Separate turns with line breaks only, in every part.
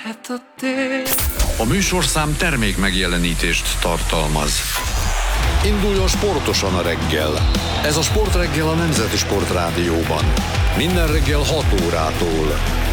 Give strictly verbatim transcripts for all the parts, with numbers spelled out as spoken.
lehet a tél.
A műsorszám termék megjelenítést tartalmaz. Induljon sportosan a reggel. Ez a Sportreggel a Nemzeti Sportrádióban. Minden reggel hat órától.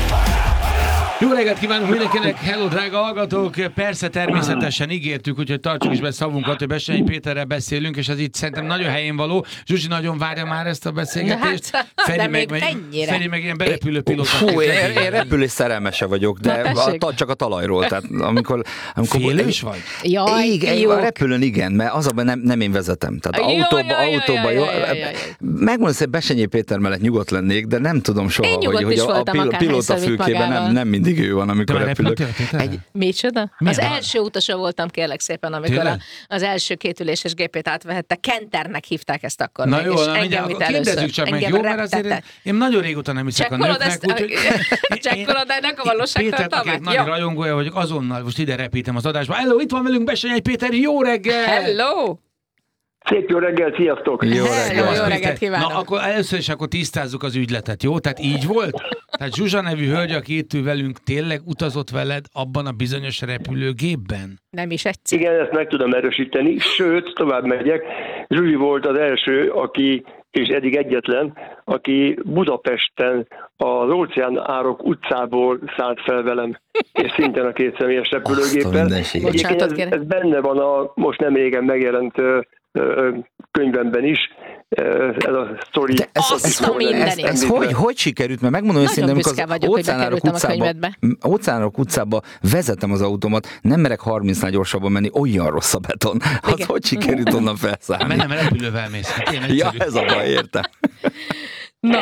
Jó reggelt kívánunk mindenkinek, hello drága hallgatók! Persze természetesen ígértük, úgyhogy tartsuk is be szavunkat, hogy Bessenyi Péterrel beszélünk, és ez itt szerintem nagyon helyén való. Zsuzsi nagyon várja már ezt a beszélgetést.
Hát,
Feri meg, meg, Feri meg ilyen berepülő pilóta.
Fú, én, én repülés szerelmese vagyok, de a, csak a talajról. Tehát amikor, amikor
Félős vagy?
Jaj,
igen, a repülőn igen, mert az abban nem, nem én vezetem. Tehát
Jaj,
autóba,
jaj,
autóba,
jaj,
jó.
jaj, jaj, jaj.
Megmondom, hogy Bessenyi Péter mellett nyugodt lennék, de nem tudom soha,
Én
hogy, hogy a, a pil, pilóta fülkében nem, nem mindig ő van, amikor repülök.
Egy, micsoda? Az első utasa voltam, kérlek szépen, amikor a, az első kétüléses gépét átvehette. Kenternek hívták ezt akkor.
Na
még,
jó,
és
na,
engem
mindjárt, kérdezzük csak meg, jó, mert azért én, én nagyon régóta nem hiszek a nőknek.
Csekkolod ennek a valóságtartalmát?
Péter, nagy rajongója vagyok, azonnal most ide repítem az adásba. Hello, itt van velünk Bessenyi Péter, jó reggel!
Hello!
Szép jó reggel, sziasztok!
Jó
reggel!
reggel.
Jó reggelt kívánok!
Na, akkor először is akkor tisztázzuk az ügyletet, jó? Tehát így volt? Tehát Zsuzsa nevű hölgy, aki itt ül velünk, tényleg utazott veled abban a bizonyos repülőgépben?
Nem is egyszer.
Igen, ezt meg tudom erősíteni, sőt, tovább megyek. Zsuzsi volt az első, aki, és eddig egyetlen, aki Budapesten az Óceán Árok utcából szállt fel velem, és szintén a kétszemélyes repülőgéppel. Egyébként ez, ez benne van a most nem régen megjelent ö, ö, könyvemben is, ez a sztori.
De ez, ez, ez, ez, ez hogy, hogy sikerült? Mert megmondom őszintén, amikor az Óceánárok utcába, Óceánárok utcába vezetem az autómat, nem merek harmincnál gyorsabban menni, olyan rossz a beton. Az igen. Hogy sikerült onnan felszállni?
Mert nem repülővel mész.
Ja, ez a baj, értem.
Na.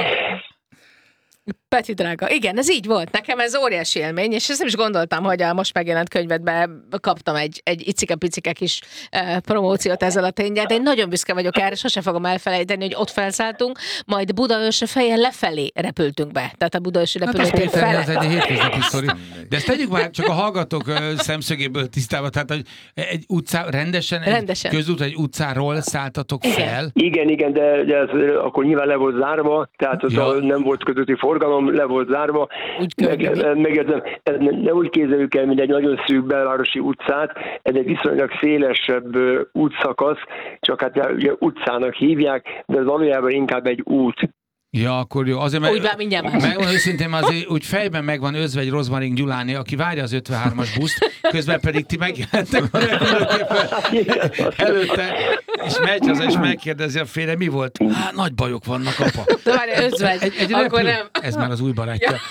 Peti drága. Igen, ez így volt. Nekem ez óriási élmény, és ezt nem is gondoltam, hogy a most megjelent könyvedben kaptam egy, egy icike-picike kis uh, promóciót ezzel a tényel, de én nagyon büszke vagyok erre, sose fogom elfelejteni, hogy ott felszálltunk, majd Budaörsre fejjel lefelé repültünk be. Tehát a Budaörsi repülőtér
hát
felett.
Ez egy hétköznapi sztori. De ezt tegyük már csak a hallgatók szemszögéből tisztába, tehát hogy egy utcá, rendesen, rendesen. egy közút, egy utcáról szálltatok
igen.
fel.
Igen, igen, de, de ez akkor nyilván le volt zárva, tehát az ja. nem volt közötti forgalom, le volt zárva. Meg, megjegyzem, ne, ne úgy képzeljük el, mint egy nagyon szűk belvárosi utcát, ez egy viszonylag szélesebb útszakasz, csak hát ugye utcának hívják, de ez valójában inkább egy út.
Ja, akkor jó. Azért meg,
úgy már mindjárt más.
Megmondom őszintén, azért úgy fejben megvan özve egy Rozmarin Gyuláné, aki várja az ötvenhármas buszt, közben pedig ti megjelentek a repülőgépen előtte, és megy haza, és megkérdezi a félre, mi volt? Hát, nagy bajok vannak, apa.
De várj, özvegy, egy, egy akkor repülő... nem.
Ez már az új barátja. Ja.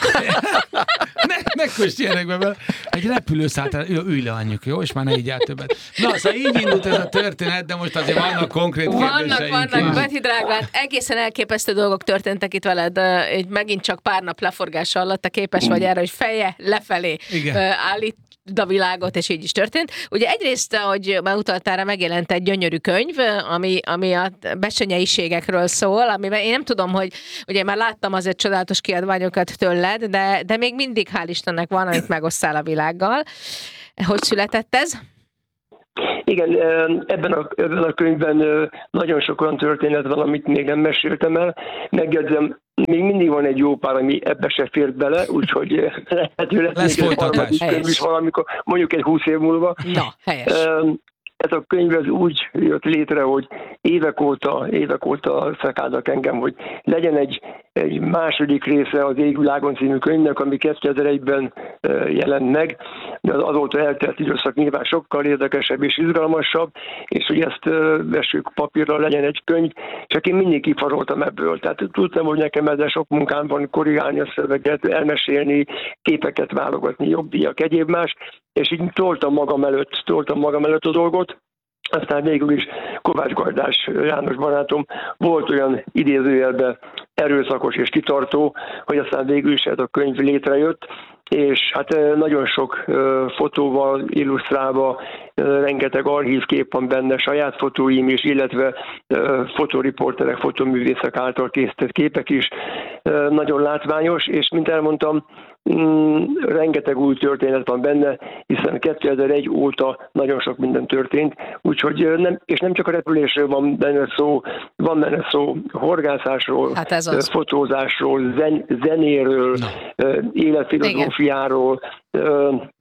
ne, ne kösd ilyenekbe vele. Egy repülő szállt el, ülj le anyjuk, jó? És már ne így át többet. Na, szóval így indult ez a történet, de most azért vannak konkrét kérdéseink.
Vannak, vannak, Beti drágát, egészen elképesztő dolgok történtek itt veled, hogy megint csak pár nap leforgása alatt te képes vagy erre, hogy feje lefelé állít a világot, és így is történt. Ugye egyrészt, ahogy már utaltál rá, megjelent egy gyönyörű könyv, ami, ami a bessenyeiségekről szól, amiben én nem tudom, hogy ugye már láttam azért csodálatos kiadványokat tőled, de, de még mindig hál' Istennek van, amit megosztál a világgal. Hogy született ez?
Igen, ebben a, ebben a könyvben nagyon sok olyan történet van, amit még nem meséltem el. Megjegyzem, még mindig van egy jó pár, ami ebbe se fért bele, úgyhogy lehetőleg
lesz
még egy harmadik könyv is valamikor, mondjuk egy húsz év múlva.
Na, helyes.
Ez a könyv ez úgy jött létre, hogy évek óta, évek óta szekálnak engem, hogy legyen egy, egy második része az Égvilágon című könyvnek, ami kétezer-egyben jelent meg, de az azóta eltelt időszak nyilván sokkal érdekesebb és izgalmasabb, és hogy ezt vessük papírra, legyen egy könyv, csak én mindig kifaroltam ebből. Tehát tudtam, hogy nekem ezzel sok munkám van, korrigálni a szöveget, elmesélni, képeket válogatni, jogdíjak, egyéb más, és így toltam magam előtt, toltam magam előtt a dolgot. Aztán végül is Kovács Gardás János barátom volt olyan idézőjelben erőszakos és kitartó, hogy aztán végül is ez a könyv létrejött, és hát nagyon sok fotóval illusztrálva, rengeteg archívkép van benne, saját fotóim is, illetve fotóriporterek, fotóművészek által készített képek is, nagyon látványos, és mint elmondtam, Mm, rengeteg új történet van benne, hiszen kétezer-egy óta nagyon sok minden történt, úgyhogy nem, és nem csak a repülésről van benne szó, van benne szó horgászásról, hát fotózásról, zen, zenéről, életfilozófiáról,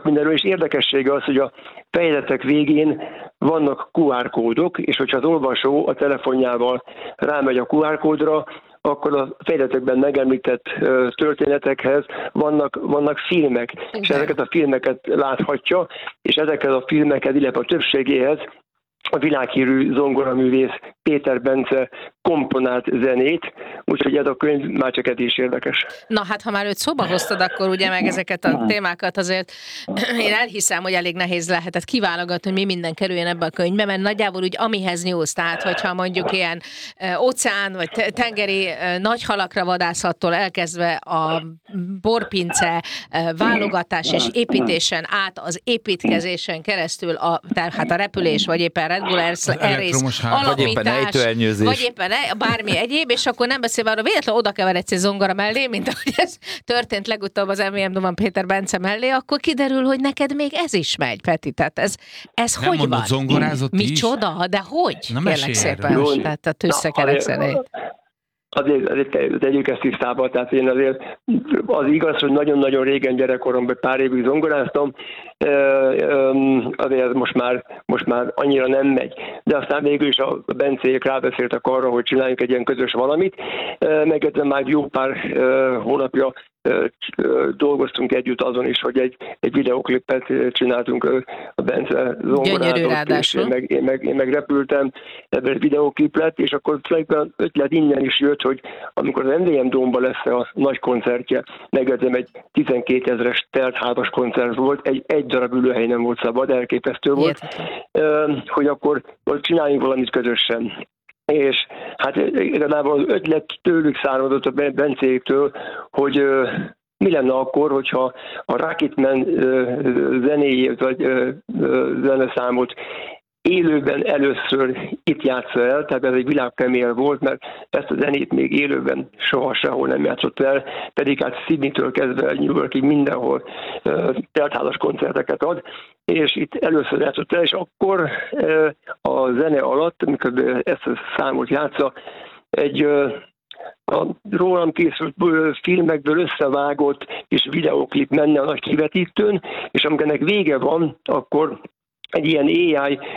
mindenről, és érdekessége az, hogy a fejletek végén vannak kú ár kódok, és hogyha az olvasó a telefonjával rámegy a kú ár kódra, akkor a fejletekben megemlített történetekhez vannak, vannak filmek, okay. És ezeket a filmeket láthatja, és ezeket a filmeket, illetve a többségéhez a világhírű zongoraművész Péter Bence komponált zenét, úgyhogy ez a könyv már csak eddig is érdekes.
Na hát, ha már őt szóba hoztad, akkor ugye meg ezeket a témákat azért én elhiszem, hogy elég nehéz lehetett kiválogatni, hogy mi minden kerüljön ebbe a könyvbe, mert nagyjából úgy amihez nyúlsz, tehát hogyha mondjuk ilyen óceán vagy tengeri nagy halakra vadászattól elkezdve a borpince válogatás és építésen át az építkezésen keresztül, a, tehát a repülés, vagy éppen Red Bull Air Race alapítás, vagy éppen bármi egyéb, és akkor nem beszélve arra, véletlenül oda keveredsz egy zongora mellé, mint ahogy ez történt legutóbb az em vé em Doman Péter Bence mellé, akkor kiderül, hogy neked még ez is megy, Peti. Tehát ez, ez
nem
hogy van?
Zongorázott
Micsoda, de hogy?
Na,
kérlek szépen. Tehát a tüsszekerek zenét.
Azért, azért tegyük ezt tisztába, tehát én azért az igaz, hogy nagyon-nagyon régen gyerekkoromban pár évig zongoráztam, azért most már, most már annyira nem megy. De aztán végül is a Bencék rábeszéltek arra, hogy csináljunk egy ilyen közös valamit, meg már jó pár hónapja dolgoztunk együtt azon is, hogy egy, egy videoklipet csináltunk a Bence zongorázott, és én meg, én, meg, én meg repültem, ebből egy videoklip lett, és akkor tulajdonképpen ötlet innen is jött, hogy amikor az em vé em Dome-ban lesz a nagy koncertje, megedzem egy tizenkétezres teltházas koncert volt, egy, egy darab ülőhely nem volt szabad, elképesztő volt, Ilyet. hogy akkor csináljunk valamit közösen. És hát igazából az ötlet tőlük származott a Bencéktől, hogy uh, mi lenne akkor, hogyha a Rocketman uh, zenéjét vagy uh, uh, zeneszámot élőben először itt játsza el, tehát ez egy világpremiér volt, mert ezt a zenét még élőben soha sehol nem játszott el, pedig hát Sydney-től kezdve New Yorkig mindenhol uh, teltházas koncerteket ad, és itt először játszott el, és akkor uh, a zene alatt, amikor ezt a számot játsza, egy uh, a rólam készült filmekből összevágott és videóklip menne a nagy kivetítőn, és amikor ennek vége van, akkor egy ilyen á i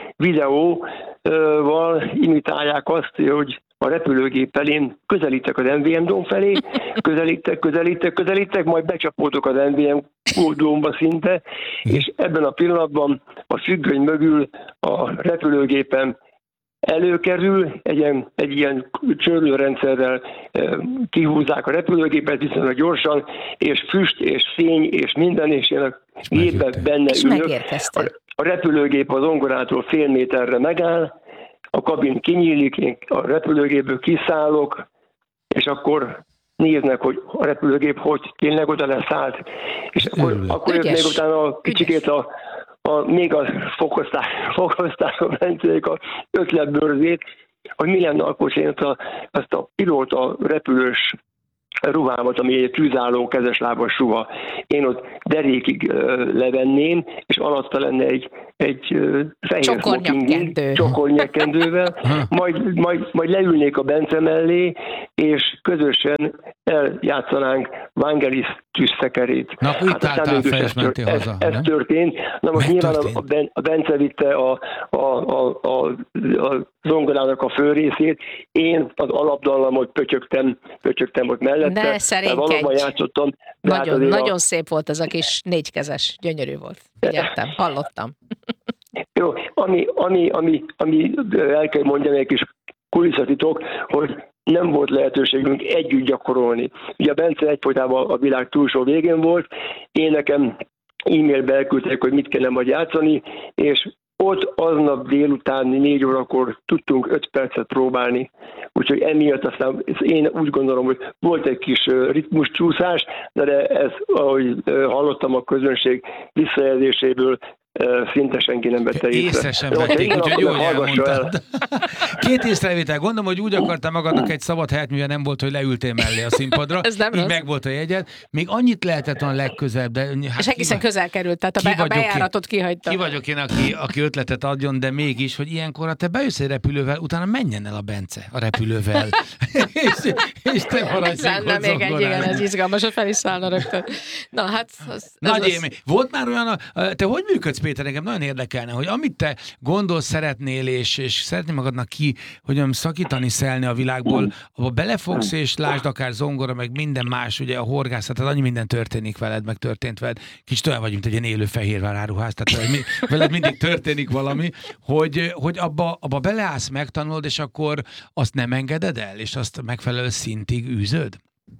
videóval imitálják azt, hogy a repülőgéppel én közelítek az em vé em Dome felé, közelítek, közelítek, közelítek, majd becsapódok az em vé em Dome-ba szinte, és ebben a pillanatban a függöny mögül a repülőgépen előkerül, egy ilyen, egy ilyen csörlőrendszerrel kihúzzák a repülőgépet viszonylag gyorsan, és füst, és fény, és minden, és én a gépben benne
és
ülök. A, a repülőgép az zongorától fél méterre megáll, a kabin kinyílik, én a repülőgépből kiszállok, és akkor néznek, hogy a repülőgép hogy tényleg oda leszállt, és akkor, akkor jött még utána a kicsikét a A, még a fokozták, fokozták a Bencék a ötletbőrzét, hogy mi lenne akkor, hogy én azt a, azt a pilóta repülős ruhámat, ami egy tűzálló kezeslábas ruha, én ott derékig uh, levenném, és alatta lenne egy, egy uh, fehér smoking, csokornyakkendővel, majd, majd, majd leülnék a Bence mellé, és közösen eljátszanánk Vangelis tűzszekerét.
Na, úgy hát álltál fel, és mentél
ez,
haza.
Ez, ez történt. Na most nyilván a, ben, a Bence vitte a, a, a, a, a zongorának a fő részét, én az alapdallamot pötyögtem, pötyögtem ott mellette.
Ne szerénykedj.
Játszottam.
Nagyon, hát nagyon a... szép volt ez a kis négykezes, gyönyörű volt. Figyeltem, hallottam.
Jó, ami, ami, ami, ami el kell mondjam egy kis kulisszatitok, hogy nem volt lehetőségünk együtt gyakorolni. Ugye a Bence egyfolytában a világ túlsó végén volt, én nekem e-mailbe elküldték, hogy mit kellene majd játszani, és ott aznap délután négy órakor tudtunk öt percet próbálni. Úgyhogy emiatt aztán én úgy gondolom, hogy volt egy kis ritmuscsúszás, de ez, ahogy hallottam a közönség visszajelzéséből, szinte senki nem vette észre.
Észre sem vették, úgyhogy jól elmondtad. Két észrevétel, gondolom, hogy úgy akartál magadnak egy szabad helyet, mivel nem volt, hogy leültél mellé a színpadra. Ez nem így meg volt a jegyed. Még annyit lehetett olyan legközelebb, de... Hát
és egészen ki, közel került, tehát a, be, a bejáratot kihagyta.
Ki vagyok én, aki, aki ötletet adjon, de mégis, hogy ilyenkor te bejössz egy repülővel, utána menjen el a Bence a repülővel. és, és te maradsz
lenne még egy, igen, ez izgalmas, hogy fel is szállna rögtön. Na, hát... Az,
Nagy élmény. Volt már olyan, te hogy működsz, Péter, nekem nagyon érdekelne, hogy amit te gondolsz, szeretnél, és, és szeretnél magadnak ki, hogy szakítani, szelni a világból, abba belefogsz, és lásd akár zongora, meg minden más, ugye a horgászat, tehát annyi minden történik veled, meg történt veled. Kicsit olyan vagy, mint egy ilyen élő fehérvár áruház, tehát mi, veled mindig történik valami, hogy, hogy abba, abba beleállsz, megtanulod, és akkor azt nem engeded el, és azt megfelelő szintig űzöd?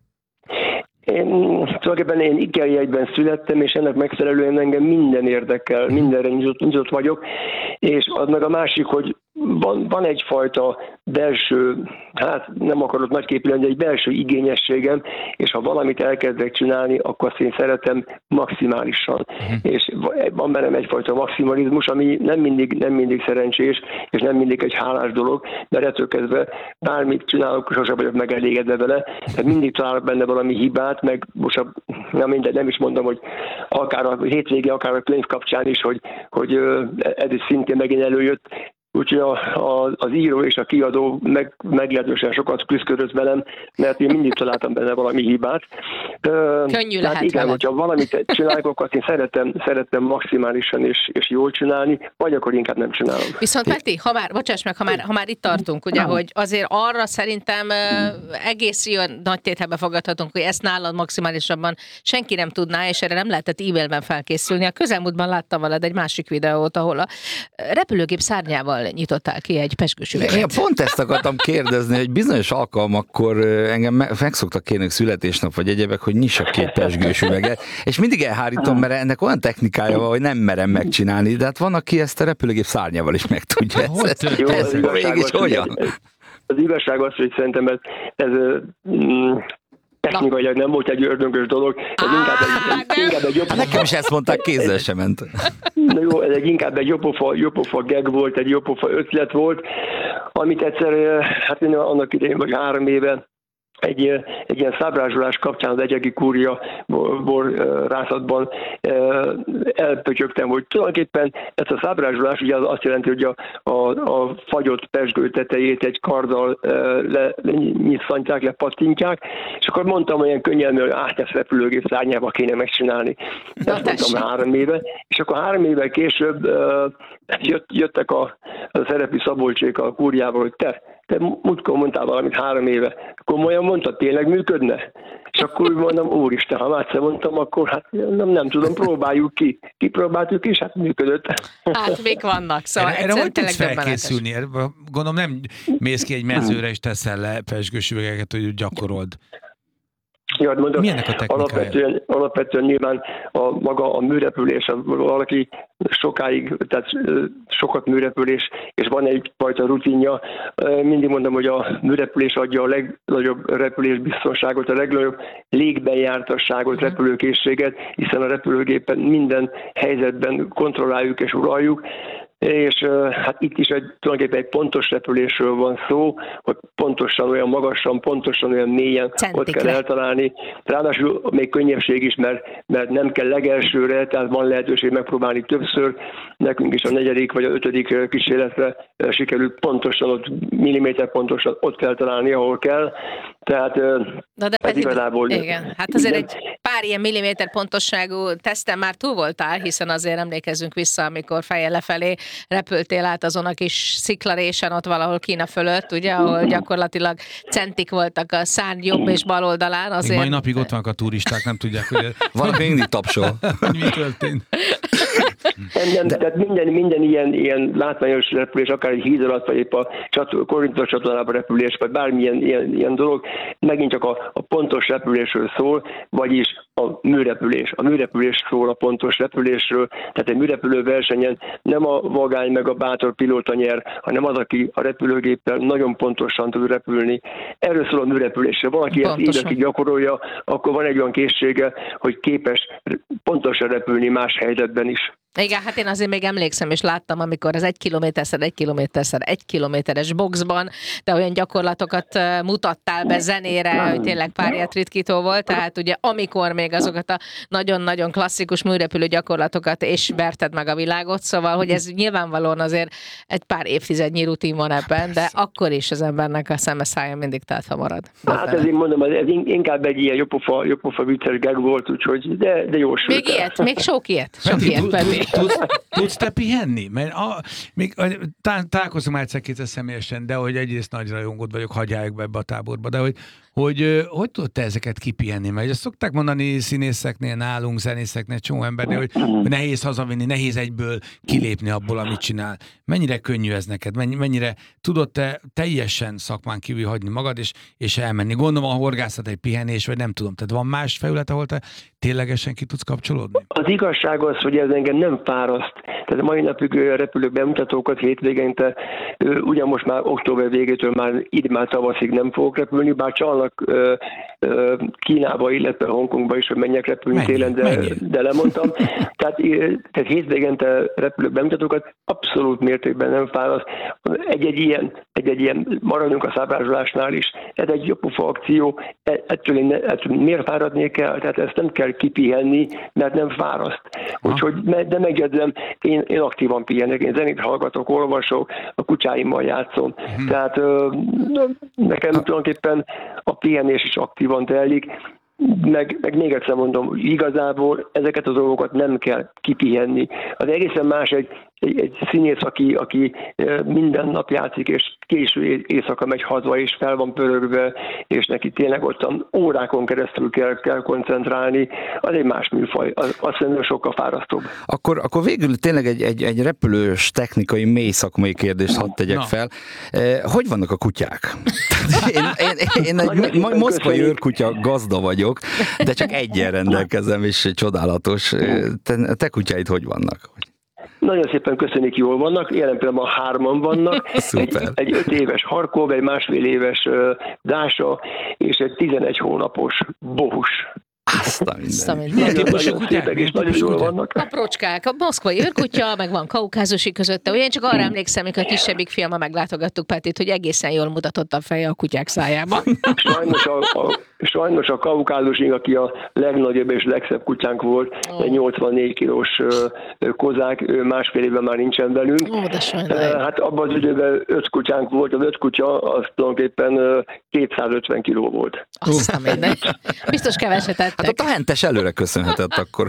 Én tulajdonképpen én ikerjegyben születtem, és ennek megfelelően engem minden érdekel, mindenre nyitott, nyitott vagyok, és az meg a másik, hogy van, van egyfajta belső, hát nem akarok nagyképű lenni, de egy belső igényességem, és ha valamit elkezdek csinálni, akkor azt én szeretem maximálisan. Uh-huh. És van bennem egyfajta maximalizmus, ami nem mindig, nem mindig szerencsés, és nem mindig egy hálás dolog, mert ettől kezdve bármit csinálok, sosem vagyok megelégedve vele, tehát mindig találok benne valami hibát, meg most a, nem, mindegy, nem is mondom, hogy akár a hétvége, akár a könyv kapcsán is, hogy, hogy ez is szintén megint előjött. Úgyhogy a, a, az író és a kiadó meg, meglehetősen sokat küzdött velem, mert én mindig találtam benne valami hibát.
Könnyű lehet
igen,
veled.
hogyha valamit csinálok, akkor én szeretem, szeretem maximálisan és, és jól csinálni, vagy akkor inkább nem csinálom.
Viszont Peti, ha már, bocsáss meg, ha már, ha már itt tartunk, ugye, hogy azért arra szerintem egész jó nagy tételbe fogadhatunk, hogy ezt nálad maximálisabban senki nem tudná, és erre nem lehetett e-mailben felkészülni. A közelmúltban láttam veled egy másik videót, ahol a repülőgép szárnyával nyitottál ki egy pezsgős üveget.
Én pont ezt akartam kérdezni, hogy bizonyos alkalmakkor engem meg szoktak kérni születésnap vagy egyebek, hogy nyissak ki egy pezsgős üveget, és mindig elhárítom, mert ennek olyan technikája van, hogy nem merem megcsinálni, de hát van, aki ezt a repülőgép szárnyával is meg tudja. Ez, ez,
Jó,
ez mégis hogyan?
Az igazság az, hogy szerintem ez, ez mm, technikailag nem volt egy ördögös dolog, ez ah, inkább egy, egy, inkább egy jobb...
Hát nekem is ezt mondták, kézzel sem ment.
Na jó, ez egy inkább egy jópofa, jópofa gag volt, egy jópofa ötlet volt, amit egyszer, hát én annak idején vagy három éve egy, egy ilyen szábrázsolás kapcsán az Egyegi Kúria borrászatban elpötyögtem, hogy tulajdonképpen ez a szábrázsolás ugye az azt jelenti, hogy a, a, a fagyott pezsgő tetejét egy karddal lenyisszantják, lepattintják, és akkor mondtam olyan könnyen, hogy át ezt repülőgép szárnyába kéne megcsinálni. Ezt mondtam három éve, és akkor három évvel később jött, jöttek a, a szerepi Szabolcsék a Kúriával, hogy te, te múltkor mondtál valamit három éve, komolyan mondtad, tényleg működne? És akkor úgy mondom, úristen, ha már mondtam, akkor hát nem, nem tudom, próbáljuk ki. Kipróbáltuk is, hát működött.
Hát még vannak, szóval
erre, erre hogy tudsz felkészülni? Gondolom nem mész ki egy mezőre és teszel le pezsgős üvegeket, hogy gyakorold.
Ja, mondom,
milyenek a technikája?
Alapvetően, alapvetően nyilván a maga a műrepülés, a, valaki sokáig, tehát sokat műrepülés, és van egyfajta rutinja. Mindig mondom, hogy a műrepülés adja a legnagyobb repülésbiztonságot, a legnagyobb légbejártasságot, repülőkészséget, hiszen a repülőgépen minden helyzetben kontrolláljuk és uraljuk, és hát itt is egy, tulajdonképpen egy pontos repülésről van szó, hogy pontosan olyan magasan, pontosan olyan mélyen Centik ott kell le. eltalálni. Ráadásul még könnyebbség is, mert, mert nem kell legelsőre, tehát van lehetőség megpróbálni többször. Nekünk is a negyedik vagy a ötödik kísérletre sikerült pontosan, ott milliméter pontosan ott kell találni, ahol kell. Tehát
Na de
ez igazából...
Igen, hát azért igen. Egy pár ilyen milliméter pontosságú teszten már túl voltál, hiszen azért emlékezzünk vissza, amikor fejjel lefelé repültél át azon a kis sziklarésen ott valahol Kína fölött, ugye, ahol gyakorlatilag centik voltak a szárny jobb és bal oldalán. Azért...
Még mai napig ott vannak a turisták, nem tudják, hogy...
Valaki mindig tapsol.
Mi történt?
Nem, nem, de... Tehát minden, minden ilyen, ilyen látványos repülés, akár egy híd alatt, vagy épp a Korintos csatornában repülés, vagy bármilyen ilyen, ilyen dolog, megint csak a, a pontos repülésről szól, vagyis a műrepülés. A műrepülés szól a pontos repülésről, tehát egy műrepülő versenyen nem a vagány meg a bátor pilóta nyer, hanem az, aki a repülőgéppel nagyon pontosan tud repülni. Erről szól a műrepülésre. Valaki ezt évekig gyakorolja, akkor van egy olyan készsége, hogy képes pontosan repülni más helyzetben is.
Igen, hát én azért még emlékszem, és láttam, amikor az egy kilométerszer, egy kilométerszer, egy kilométeres boxban, de olyan gyakorlatokat mutattál be zenére, hogy tényleg párját ritkító volt, tehát ugye amikor még azokat a nagyon-nagyon klasszikus műrepülő gyakorlatokat és verted meg a világot, szóval, hogy ez nyilvánvalóan azért egy pár évtizednyi rutin van ebben, de akkor is az embernek a szeme szája mindig tátva marad.
Hát ez én mondom, ez inkább egy ilyen jópofa, jópofa vicces gag volt, úgyhogy de, de jó sült.
Még ilyet, még sok ilyet, sok
Peti,
ilyet, Peti.
Tudsz, tudsz te pihenni? Mert a, még, tá, találkozom már egyszer-kétszer személyesen, de hogy egyrészt nagy rajongód vagyok, hagyjáljuk be ebbe a táborba, de hogy hogy, hogy tudod te ezeket kipihenni? Mert ezt szokták mondani színészeknél, nálunk, zenészeknél, csomó embernél, hogy nehéz hazavinni, nehéz egyből kilépni abból, amit csinál. Mennyire könnyű ez neked? Mennyire tudod te teljesen szakmán kívül hagyni magad, és, és elmenni? Gondolom a horgászat egy pihenés, vagy nem tudom. Tehát van más felület, ahol te ténylegesen ki tudsz kapcsolódni?
Az igazság az, hogy ez engem nem fáraszt. Tehát a mai napig repülők bemutatókat hétvégente, ugyan most már október végétől már így már tavaszig nem fogok repülni, bár csalnak Kínába, illetve Hongkongba is, hogy menjek repülni mennyi, télen, de, de lemondtam. Tehát, tehát hétvégente repülők bemutatókat abszolút mértékben nem fáraszt. Egy-egy ilyen, egy-egy ilyen maradunk a szábrázsolásnál is. Ez egy jobbpofa akció, ettől, én, ettől miért fáradni kell? Tehát ezt nem kell kipihenni, mert nem fáraszt. Úgyhogy, de megjegyzem, én, én aktívan pihenek, én zenét hallgatok, olvasok, a kutyáimmal játszom. Hmm. Tehát nekem tulajdonképpen a pihenés is aktívan telik, meg, meg még egyszer mondom, hogy igazából ezeket az dolgokat nem kell kipihenni. Az egészen más egy, egy, egy színész, aki, aki minden nap játszik, és késő éjszaka megy haza, és fel van pörögve, és neki tényleg ottan órákon keresztül kell, kell koncentrálni, az egy más műfaj, az, az szerintem sokkal fárasztóbb.
Akkor, akkor végül tényleg egy, egy, egy repülős technikai, mély szakmai kérdést hadd tegyek Na. fel. Hogy vannak a kutyák? Én, én, én egy moszkvai őrkutya gazda vagyok, de csak egyen rendelkezem, és csodálatos. Te, te kutyáid hogy vannak?
Nagyon szépen köszönjük, jól vannak, jelen pillanatban hárman vannak, egy, egy öt éves Harkov, egy másfél éves uh, Dása, és egy tizenegy hónapos Bohus.
Azt a minden.
Milyen típusú kutyák?
És nagyon jól vannak.
Aprócskák, a moszkvai őrkutya, meg van kaukázusi közötte. Ugye én csak arra emlékszem, amikor a kisebbik fiammal meglátogattuk Petit, hogy egészen jól mutatott a feje a kutyák szájában.
Sajnos a, a, sajnos a kaukázusink, aki a legnagyobb és legszebb kutyánk volt, oh. egy nyolcvannégy kilós kozák, ő másfél évben már nincsen velünk.
Oh,
hát abban az időben öt kutyánk volt, az öt kutya az tulajdonképpen kétszázötven kiló volt.
Azt uh. minden. Biztos keveset tettek.
Hát ott a hentes előre köszönhetett akkor.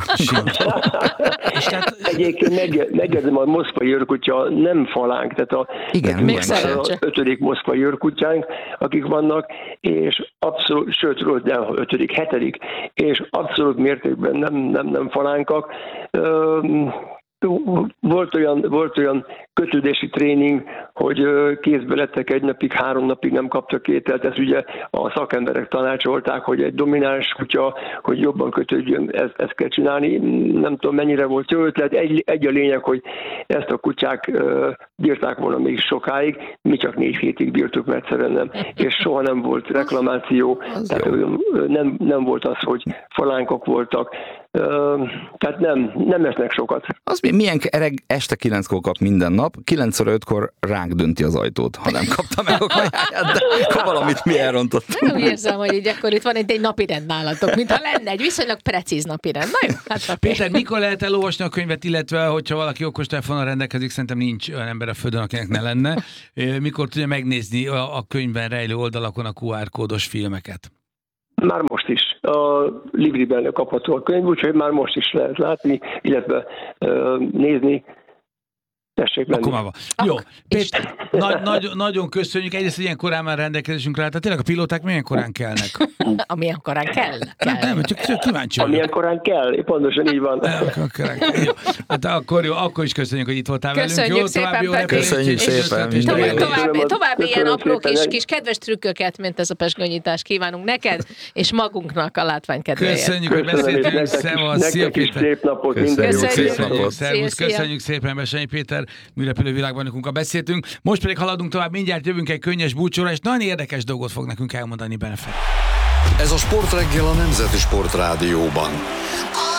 Egyébként megjegyzem, a moszkvai őrkutya nem falánk, tehát a,
igen,
az ötödik moszkvai őrkutyánk, akik vannak, és abszolút, sőt, de ötödik, hetedik, és abszolút mértékben nem, nem, nem falánkak. Volt olyan, volt olyan kötődési tréning, hogy kézbe lettek egy napig, három napig nem kaptak ételt. Ezt ugye a szakemberek tanácsolták, hogy egy domináns kutya, hogy jobban kötődjön, ezt, ezt kell csinálni. Nem tudom, mennyire volt jó ötlet. Egy, egy a lényeg, hogy ezt a kutyák bírták volna még sokáig, mi csak négy hétig bírtuk, mert egyszerűen nem. És soha nem volt reklamáció, tehát nem, nem volt az, hogy falánkok voltak. Tehát nem, nem esznek sokat.
Az milyen ereg este kilenckor kap minden nap, kilenc óra ötkor ránk dönti az ajtót, ha nem kapta meg a kajáját, de akkor valamit mi elrontottunk.
Nem úgy érzem, hogy így akkor itt van egy napirend nálatok, mintha lenne egy viszonylag precíz napirend. Na jó, hát okay.
Péter, mikor lehet elolvasni a könyvet, illetve hogyha valaki okostelefonon rendelkezik, szerintem nincs olyan ember a földön, akinek ne lenne, mikor tudja megnézni a, a könyvben rejlő oldalakon a kú ár kódos filmeket?
Már most is. A Libriben kapható a könyv, úgyhogy már most is lehet látni, illetve uh, nézni. Tessék menni.
Akkor jó, Péter, nagy, nagy, nagyon köszönjük. Egyrészt ilyen korán már rendelkezésünkre állt. Tehát tényleg a pilóták milyen korán kellnek?
Amilyen korán kell? kell.
Nem, csak, csak kíváncsi vagyok.
Amilyen korán kell, pontosan így van.
Jó. Hát akkor jó, akkor is köszönjük, hogy itt voltál
köszönjük
velünk.
Szépen,
további jó
köszönjük szépen.
További, további, további ilyen apró kis, kis kedves trükköket, mint ez a pesgőnyítás kívánunk neked, és magunknak a látvány kedvéért.
Köszönjük, hogy beszéltünk. Szevasz, szia Péter.
Szép napot, minden jót.
Szervusz, köszönjük szépen, Bessenyi Péter, műrepülő világbajnokunkkal beszéltünk. Most pedig haladunk tovább, mindjárt jövünk egy könnyes búcsúra, és nagyon érdekes dolgot fog nekünk elmondani Benefek.
Ez a Sportreggel a Nemzeti Sportrádióban.